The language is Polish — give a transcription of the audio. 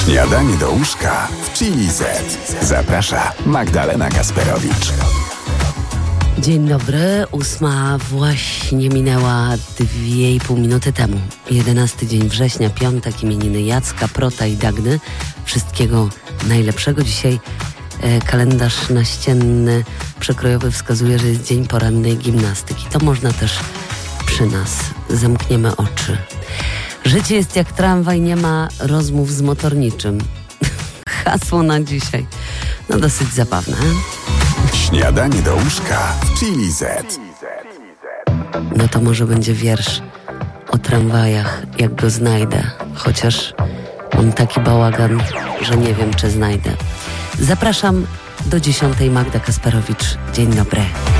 Śniadanie do łóżka w Chili Z. Zaprasza Magdalena Kasperowicz. Dzień dobry, 8 właśnie minęła 2,5 minuty temu. 11 dzień września, piątek, imieniny Jacka, Prota i Dagny. Wszystkiego najlepszego. Dzisiaj kalendarz naścienny przekrojowy wskazuje, że jest dzień porannej gimnastyki. To można też przy nas. Zamkniemy oczy. Życie jest jak tramwaj, nie ma rozmów z motorniczym. Hasło na dzisiaj. No dosyć zabawne. Śniadanie do łóżka w Chili Z. No to może będzie wiersz o tramwajach, jak go znajdę. Chociaż mam taki bałagan, że nie wiem, czy znajdę. Zapraszam do 10. Magda Kasperowicz. Dzień dobry.